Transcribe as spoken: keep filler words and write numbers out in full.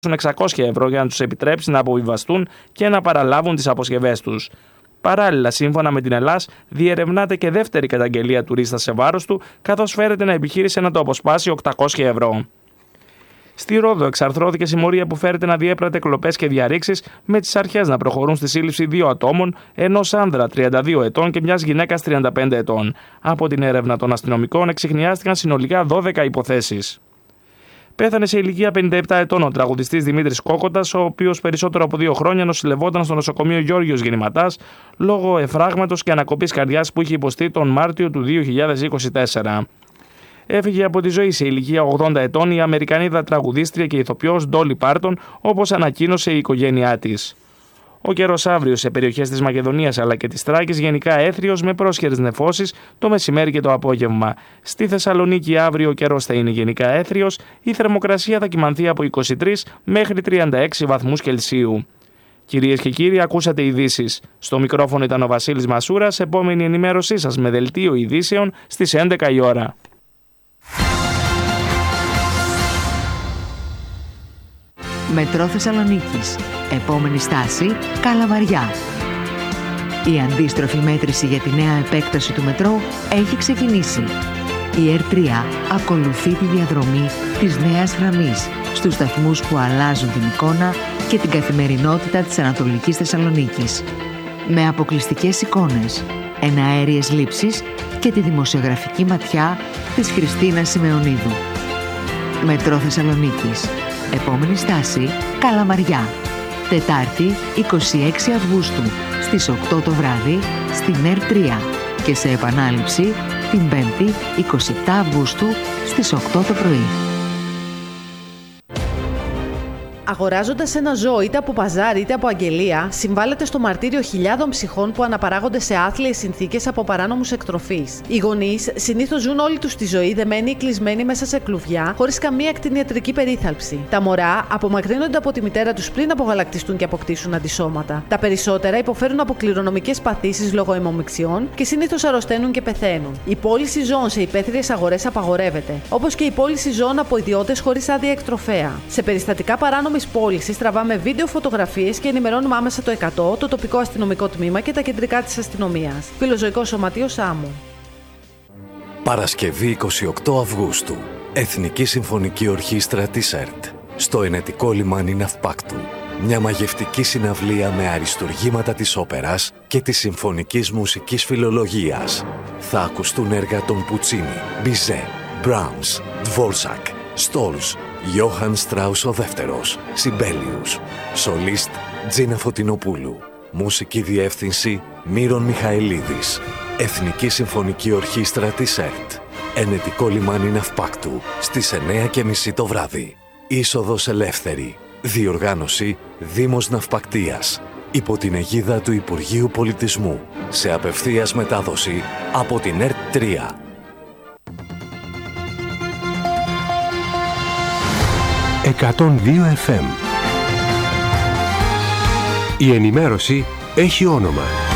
εξακόσια ευρώ για να τους επιτρέψει να αποβιβαστούν και να παραλάβουν τις αποσκευές τους. Παράλληλα, σύμφωνα με την Ελλάς, διερευνάται και δεύτερη καταγγελία τουρίστα σε βάρος του, καθώς φέρεται να επιχείρησε να το αποσπάσει οκτακόσια ευρώ. Στη Ρόδο εξαρθρώθηκε συμμορία που φέρεται να διέπρατε κλοπές και διαρρήξεις, με τις αρχές να προχωρούν στη σύλληψη δύο ατόμων, ενός άνδρα τριάντα δύο ετών και μιας γυναίκας τριάντα πέντε ετών. Από την έρευνα των αστυνομικών εξιχνιάστηκαν συνολικά δώδεκα υποθέσεις. Πέθανε σε ηλικία πενήντα επτά ετών ο τραγουδιστής Δημήτρης Κόκοτας, ο οποίος περισσότερο από δύο χρόνια νοσηλευόταν στο νοσοκομείο Γιώργιος Γεννηματάς λόγω εφράγματος και ανακοπής καρδιάς που είχε υποστεί τον Μάρτιο του δύο χιλιάδες είκοσι τέσσερα. Έφυγε από τη ζωή σε ηλικία ογδόντα ετών η Αμερικανίδα τραγουδίστρια και ηθοποιός Ντόλι Πάρτον, όπως ανακοίνωσε η οικογένειά της. Ο καιρός αύριο σε περιοχές της Μακεδονίας αλλά και της Θράκης γενικά έθριος με πρόσχερες νεφώσεις το μεσημέρι και το απόγευμα. Στη Θεσσαλονίκη αύριο ο καιρός θα είναι γενικά έθριος, η θερμοκρασία θα κυμανθεί από είκοσι τρεις μέχρι τριάντα έξι βαθμούς Κελσίου. Κυρίες και κύριοι, ακούσατε ειδήσεις. Στο μικρόφωνο ήταν ο Βασίλης Μασούρας, επόμενη ενημέρωσή σας με δελτίο ειδήσεων στις έντεκα η ώρα. Μετρό Θεσσαλονίκης. Επόμενη στάση, Καλαμαριά. Η αντίστροφη μέτρηση για τη νέα επέκταση του μετρό έχει ξεκινήσει. Η Ερ τρία ακολουθεί τη διαδρομή της νέας γραμμής στους σταθμούς που αλλάζουν την εικόνα και την καθημερινότητα της Ανατολικής Θεσσαλονίκης. Με αποκλειστικές εικόνες, εναέριες λήψεις και τη δημοσιογραφική ματιά της Χριστίνας Σιμεωνίδου. Μετρό Θεσσαλονίκης. Επόμενη στάση, Καλαμαριά. Τετάρτη, είκοσι έξι Αυγούστου, στις οκτώ το βράδυ, στην Ερ τρία και σε επανάληψη την Πέμπτη, είκοσι επτά Αυγούστου, στις οκτώ το πρωί. Αγοράζοντας ένα ζώο είτε από παζάρι είτε από αγγελία, συμβάλλεται στο μαρτύριο χιλιάδων ψυχών που αναπαράγονται σε άθλιες συνθήκες από παράνομους εκτροφείς. Οι γονείς συνήθως ζουν όλη τους τη ζωή δεμένοι ή κλεισμένοι μέσα σε κλουβιά, χωρίς καμία κτηνιατρική περίθαλψη. Τα μωρά απομακρύνονται από τη μητέρα τους πριν απογαλακτιστούν και αποκτήσουν αντισώματα. Τα περισσότερα υποφέρουν από κληρονομικές παθήσεις λόγω αιμομιξιών και συνήθως αρρωσταίνουν και πεθαίνουν. Η πώληση ζώων σε υπαίθριες αγορές απαγορεύεται, όπως και η πώληση ζώων από ιδιώτες χωρίς άδεια εκτροφέα. Σε περιστατικά παράνομης πώλησης τραβάμε βίντεο, φωτογραφίες και ενημερώνουμε άμεσα το εκατό, το τοπικό αστυνομικό τμήμα και τα κεντρικά της αστυνομίας. Φιλοζωικό Σωματείο Σάμου. Παρασκευή είκοσι οκτώ Αυγούστου. Εθνική Συμφωνική Ορχήστρα της ΕΡΤ. Στο ενετικό λιμάνι Ναυπάκτου. Μια μαγευτική συναυλία με αριστουργήματα της όπερας και της συμφωνικής μουσικής φιλολογίας. Θα ακουστούν έργα των Πουτσίνι, Μπιζέ, Μπράμς, Ντβόρσακ, Στόλς, Γιώχαν Στράους ο δεύτερος, Σιμπέλιους. Σολίστ Τζίνα Φωτεινοπούλου. Μουσική διεύθυνση Μύρον Μιχαηλίδης. Εθνική Συμφωνική Ορχήστρα της ΕΡΤ. Ενετικό λιμάνι Ναυπάκτου στις εννιά και μισή το βράδυ. Είσοδος ελεύθερη. Διοργάνωση Δήμος Ναυπακτίας. Υπό την αιγίδα του Υπουργείου Πολιτισμού. Σε απευθείας μετάδοση από την ΕΡΤ τρία. εκατόν δύο εφ εμ. Η ενημέρωση έχει όνομα.